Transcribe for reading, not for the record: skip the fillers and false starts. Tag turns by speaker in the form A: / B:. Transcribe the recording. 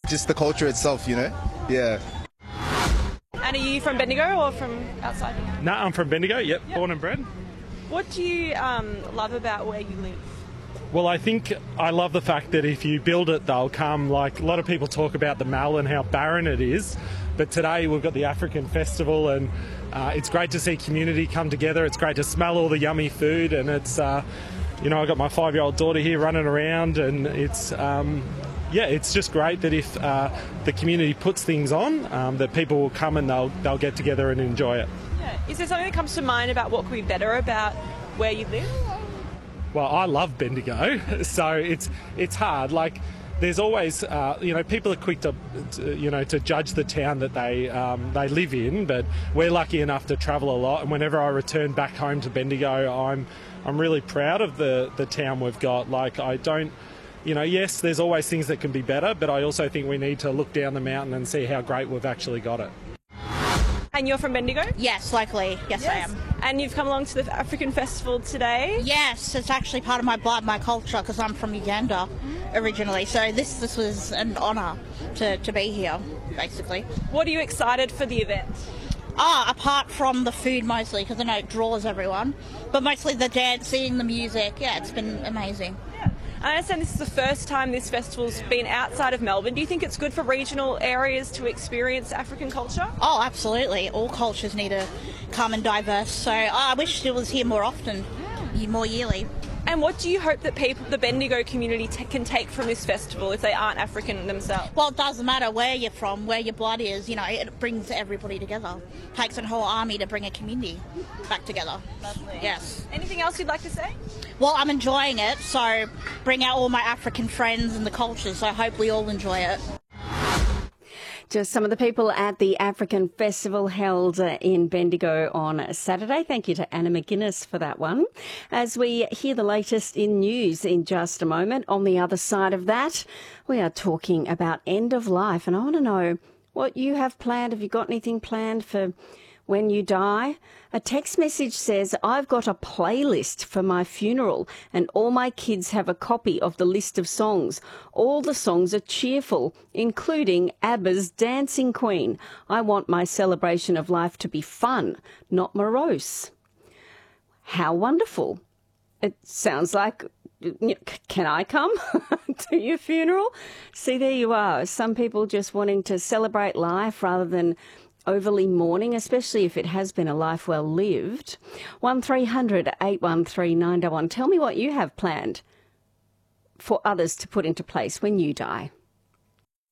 A: just the culture itself, you know? Yeah.
B: And are you from Bendigo or from outside?
C: No, I'm from Bendigo, yep, born and bred.
B: What do you love about where you live?
C: Well, I think I love the fact that if you build it, they'll come. Like, a lot of people talk about the Mall and how barren it is, but today we've got the African Festival, and it's great to see community come together. It's great to smell all the yummy food, and it's, you know, I've got my 5-year-old daughter here running around, and it's, yeah, it's just great that if the community puts things on, that people will come and they'll get together and enjoy it.
B: Yeah. Is there something that comes to mind about what could be better about where you live?
C: Well, I love Bendigo, so it's hard. Like, there's always, you know, people are quick to judge the town that they live in, but we're lucky enough to travel a lot. And whenever I return back home to Bendigo, I'm really proud of the town we've got. Like, I don't, you know, yes, there's always things that can be better, but I also think we need to look down the mountain and see how great we've actually got it.
B: And you're from Bendigo?
D: Yes, locally. Yes, I am.
B: And you've come along to the African Festival today?
D: Yes, it's actually part of my blood, my culture, because I'm from Uganda originally. So this was an honour to be here, basically.
B: What are you excited for the event?
D: Apart from the food mostly, because I know it draws everyone, but mostly the dancing, the music. Yeah, it's been amazing.
B: I understand this is the first time this festival's been outside of Melbourne. Do you think it's good for regional areas to experience African culture?
D: Oh, absolutely. All cultures need to come and diverse. So I wish it was here more often, more yearly.
B: And what do you hope that people, the Bendigo community, can take from this festival if they aren't African themselves?
D: Well, it doesn't matter where you're from, where your blood is, you know, it brings everybody together. It takes a whole army to bring a community back together.
B: Lovely.
D: Yes.
B: Anything else you'd like to say?
D: Well, I'm enjoying it, so bring out all my African friends and the culture, so I hope we all enjoy it.
E: Just some of the people at the African Festival held in Bendigo on Saturday. Thank you to Anna McGuinness for that one. As we hear the latest in news in just a moment, on the other side of that, we are talking about end of life. And I want to know what you have planned. Have you got anything planned for when you die? A text message says, I've got a playlist for my funeral and all my kids have a copy of the list of songs. All the songs are cheerful, including ABBA's Dancing Queen. I want my celebration of life to be fun, not morose. How wonderful. It sounds like, can I come to your funeral? See, there you are. Some people just wanting to celebrate life rather than overly mourning, especially if it has been a life well lived. 1300 813 911. Tell me what you have planned for others to put into place when you die.